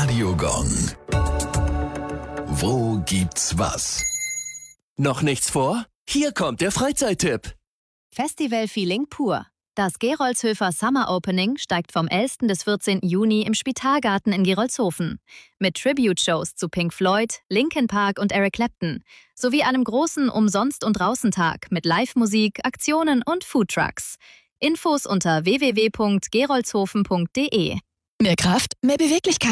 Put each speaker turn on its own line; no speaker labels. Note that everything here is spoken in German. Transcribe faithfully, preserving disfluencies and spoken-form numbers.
Radiogong. Wo gibt's was?
Noch nichts vor? Hier kommt der Freizeittipp.
Festival-Feeling pur. Das Gerolzhöfer Summer Opening steigt vom elften bis vierzehnten Juni im Spitalgarten in Gerolzhofen. Mit Tribute-Shows zu Pink Floyd, Linkin Park und Eric Clapton. Sowie einem großen Umsonst- und Draußentag mit Live-Musik, Aktionen und Foodtrucks. Infos unter w w w punkt gerolzhofen punkt d e.
Mehr Kraft, mehr Beweglichkeit.